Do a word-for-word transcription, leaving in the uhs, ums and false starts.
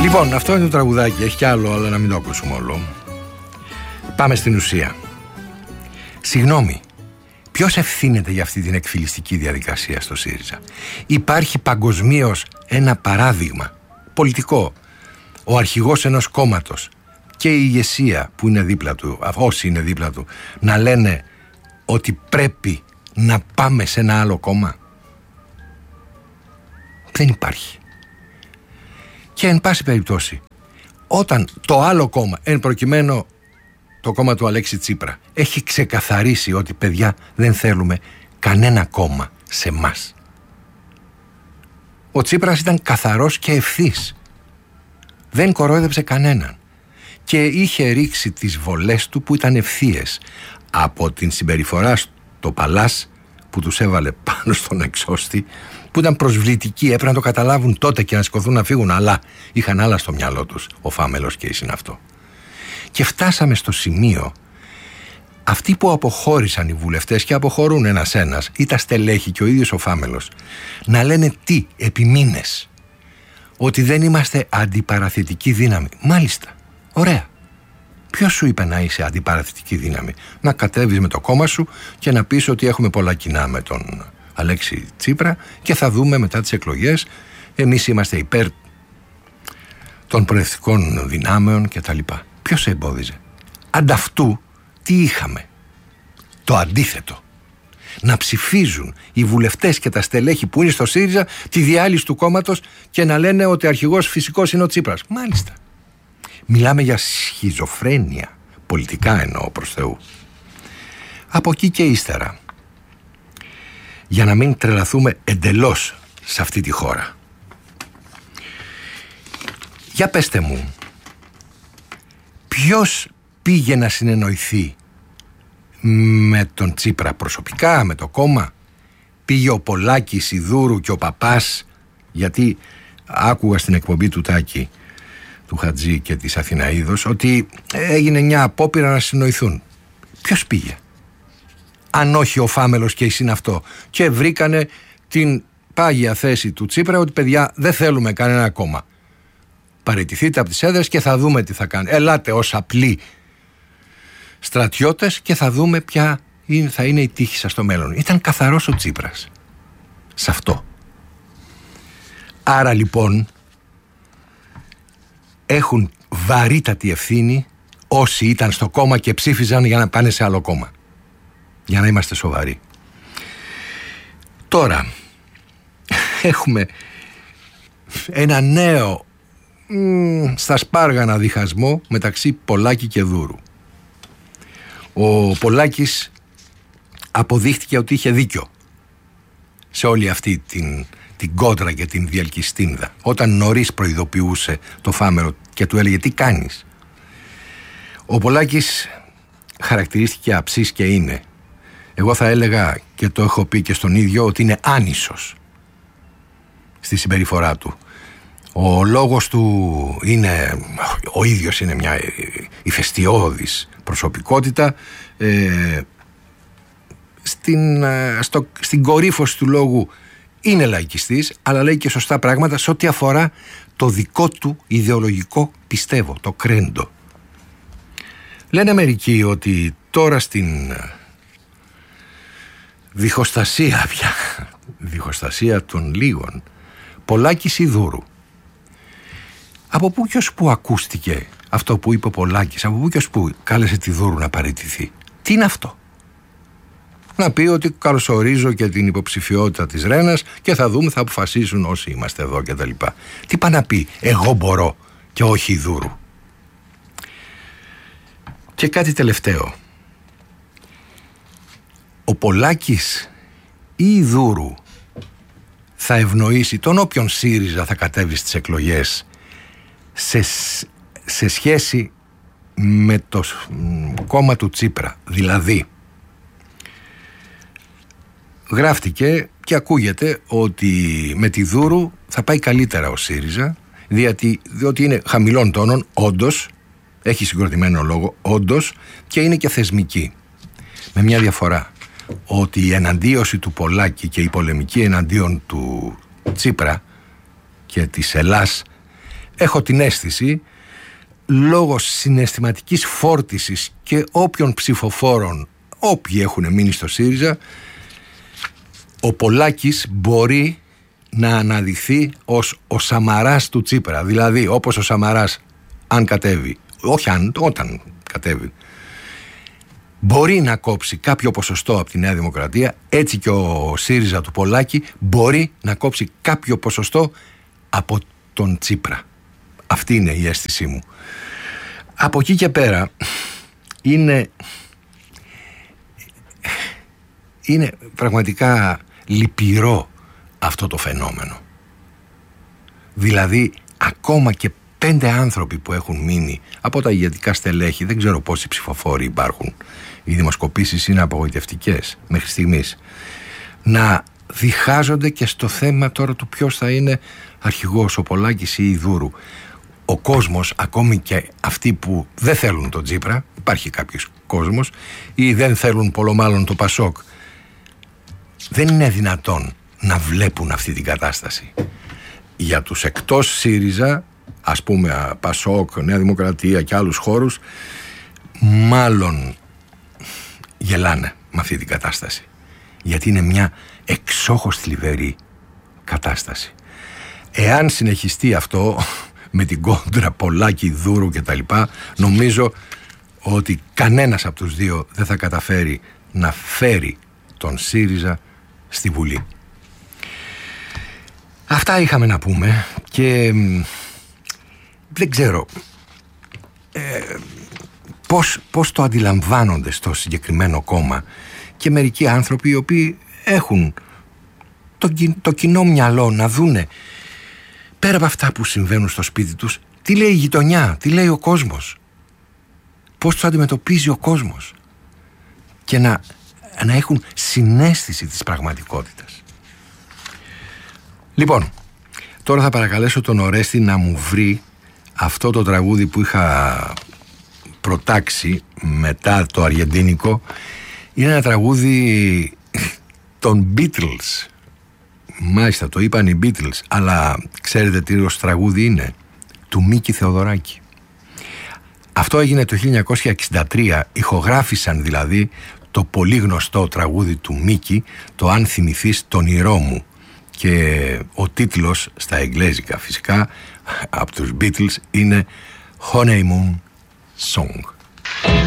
Λοιπόν, αυτό είναι το τραγουδάκι. Έχει κι άλλο, αλλά να μην το ακούσουμε όλο. Πάμε στην ουσία. Συγγνώμη, ποιος ευθύνεται για αυτή την εκφυλιστική διαδικασία στο ΣΥΡΙΖΑ? Υπάρχει παγκοσμίως ένα παράδειγμα πολιτικό. Ο αρχηγός ενός κόμματος και η ηγεσία που είναι δίπλα του, όσοι είναι δίπλα του, να λένε ότι πρέπει να πάμε σε ένα άλλο κόμμα. Δεν υπάρχει. Και εν πάση περιπτώσει, όταν το άλλο κόμμα, εν προκειμένου το κόμμα του Αλέξη Τσίπρα, έχει ξεκαθαρίσει ότι παιδιά δεν θέλουμε κανένα κόμμα σε μας. Ο Τσίπρας ήταν καθαρός και ευθύς. Δεν κορόιδεψε κανέναν. Και είχε ρίξει τις βολές του που ήταν ευθείες. Από την συμπεριφορά στο Παλάς που τους έβαλε πάνω στον εξώστη, που ήταν προσβλητική, έπρεπε να το καταλάβουν τότε και να σηκωθούν να φύγουν, αλλά είχαν άλλα στο μυαλό τους, ο Φάμελος και η Συναυτό. Και φτάσαμε στο σημείο αυτοί που αποχώρησαν οι βουλευτές και αποχωρούν ένας-ένας, ή τα στελέχη και ο ίδιος ο Φάμελος, να λένε τι, επί μήνες, ότι δεν είμαστε αντιπαραθετική δύναμη. Μάλιστα, ωραία. Ποιος σου είπε να είσαι αντιπαραθετική δύναμη? Να κατέβεις με το κόμμα σου και να πεις ότι έχουμε πολλά κοινά με τον Αλέξη Τσίπρα και θα δούμε μετά τις εκλογές, εμείς είμαστε υπέρ των προοδευτικών δυνάμεων κτλ. Ποιος σε εμπόδιζε? Ανταυτού τι είχαμε? Το αντίθετο. Να ψηφίζουν οι βουλευτές και τα στελέχη που είναι στο ΣΥΡΙΖΑ τη διάλυση του κόμματος και να λένε ότι αρχηγός φυσικός είναι ο Τσίπρας. Μάλιστα. Μιλάμε για σχιζοφρένεια, πολιτικά εννοώ, προς Θεού. Από εκεί και ύστερα, για να μην τρελαθούμε εντελώς σε αυτή τη χώρα, για πέστε μου, ποιος πήγε να συνεννοηθεί με τον Τσίπρα προσωπικά, με το κόμμα? Πήγε ο Πολάκης, η Δούρου και ο Παπάς? Γιατί άκουγα στην εκπομπή του Τάκη, του Χατζή και της Αθηναίδος, ότι έγινε μια απόπειρα να συνοηθούν. Ποιος πήγε? Αν όχι ο Φάμελος και η Συναυτό, και βρήκανε την πάγια θέση του Τσίπρα ότι παιδιά δεν θέλουμε κανένα κόμμα. Παραιτηθείτε από τις έδρες και θα δούμε τι θα κάνει. Ελάτε ως απλοί στρατιώτες και θα δούμε ποια είναι, θα είναι η τύχη σας στο μέλλον. Ήταν καθαρός ο Τσίπρας σε αυτό. Άρα λοιπόν έχουν βαρύτατη ευθύνη όσοι ήταν στο κόμμα και ψήφιζαν για να πάνε σε άλλο κόμμα. Για να είμαστε σοβαροί. Τώρα έχουμε ένα νέο μ, στα σπάργανα διχασμό μεταξύ Πολάκη και Δούρου. Ο Πολάκης αποδείχτηκε ότι είχε δίκιο σε όλη αυτή την, την κόντρα και την διαλκυστίνδα, όταν νωρίς προειδοποιούσε το Φάμερο και του έλεγε τι κάνεις. Ο Πολάκης χαρακτηρίστηκε αψής και είναι. Εγώ θα έλεγα, και το έχω πει και στον ίδιο, ότι είναι άνισος στη συμπεριφορά του. Ο λόγος του είναι, ο ίδιος είναι μια ηφαιστειώδης προσωπικότητα, ε, στην, στο, στην κορύφωση του λόγου είναι λαϊκιστής, αλλά λέει και σωστά πράγματα σε ό,τι αφορά το δικό του ιδεολογικό πιστεύω, το κρέντο. Λένε μερικοί ότι τώρα στην διχοστασία πια, διχοστασία των λίγων, Πολάκης ή Δούρου. Από πού και ως πού ακούστηκε αυτό που είπε ο Πολάκης, από πού και ως πού κάλεσε τη Δούρου να παραιτηθεί? Τι είναι αυτό? Να πει ότι καλωσορίζω και την υποψηφιότητα της Ρένας και θα δούμε, θα αποφασίσουν όσοι είμαστε εδώ και τα λοιπά. Τι πάει να πει? Εγώ μπορώ και όχι η Δούρου. Και κάτι τελευταίο. Ο Πολάκης ή η Δούρου θα ευνοήσει τον όποιον ΣΥΡΙΖΑ θα κατέβει στις εκλογές σε, σε σχέση με το κόμμα του Τσίπρα? Δηλαδή, γράφτηκε και ακούγεται ότι με τη Δούρου θα πάει καλύτερα ο ΣΥΡΙΖΑ, διότι, διότι είναι χαμηλών τόνων, όντως, έχει συγκροτημένο λόγο, όντως, και είναι και θεσμική. Με μια διαφορά, ότι η εναντίωση του Πολάκη και η πολεμική εναντίον του Τσίπρα και της Ελλάς έχω την αίσθηση, λόγω συναισθηματικής φόρτισης και όποιων ψηφοφόρων, όποιοι έχουν μείνει στο ΣΥΡΙΖΑ, ο Πολάκης μπορεί να αναδειχθεί ως ο Σαμαράς του Τσίπρα. Δηλαδή όπως ο Σαμαράς, αν κατέβει, όχι αν, όταν κατέβει, μπορεί να κόψει κάποιο ποσοστό από τη Νέα Δημοκρατία, έτσι και ο ΣΥΡΙΖΑ του Πολάκη μπορεί να κόψει κάποιο ποσοστό από τον Τσίπρα. Αυτή είναι η αίσθησή μου. Από εκεί και πέρα είναι είναι πραγματικά λυπηρό αυτό το φαινόμενο. Δηλαδή ακόμα και πέντε άνθρωποι που έχουν μείνει από τα ηγετικά στελέχη, δεν ξέρω πόσοι ψηφοφόροι υπάρχουν, οι δημοσκοπήσεις είναι απογοητευτικές μέχρι στιγμής, να διχάζονται και στο θέμα τώρα του ποιος θα είναι αρχηγός, ο Πολάκης ή η Δούρου. Ο κόσμος, ακόμη και αυτοί που δεν θέλουν τον Τσίπρα, υπάρχει κάποιος κόσμος, ή δεν θέλουν πολλομάλλον το Πασόκ, δεν είναι δυνατόν να βλέπουν αυτή την κατάσταση. Για τους εκτός ΣΥΡΙΖΑ, ας πούμε Πασόκ, Νέα Δημοκρατία και άλλους χώρους, μάλλον γελάνε με αυτή την κατάσταση, γιατί είναι μια εξόχως θλιβερή κατάσταση. Εάν συνεχιστεί αυτό με την κόντρα Πολάκη, Δούρου και τα λοιπά, νομίζω ότι κανένας από τους δύο δεν θα καταφέρει να φέρει τον ΣΥΡΙΖΑ στη Βουλή. Αυτά είχαμε να πούμε και δεν ξέρω ε, πώς, πώς το αντιλαμβάνονται στο συγκεκριμένο κόμμα και μερικοί άνθρωποι οι οποίοι έχουν το, το κοινό μυαλό να δούνε πέρα από αυτά που συμβαίνουν στο σπίτι τους, τι λέει η γειτονιά, τι λέει ο κόσμος, πώς το αντιμετωπίζει ο κόσμος, και να, να έχουν συναίσθηση της πραγματικότητας. Λοιπόν, τώρα θα παρακαλέσω τον Ορέστη να μου βρει αυτό το τραγούδι που είχα προτάξει μετά το αργεντίνικο. Είναι ένα τραγούδι των Beatles. Μάλιστα, το είπαν οι Beatles, αλλά ξέρετε τι ως τραγούδι είναι? Του Μίκη Θεοδωράκη. Αυτό έγινε το χίλια εννιακόσια εξήντα τρία, ηχογράφησαν δηλαδή το πολύ γνωστό τραγούδι του Μίκη, το «Αν θυμηθείς τον ήρω μου», και ο τίτλος στα εγγλέζικα φυσικά από τους Beatles είναι Honeymoon Song.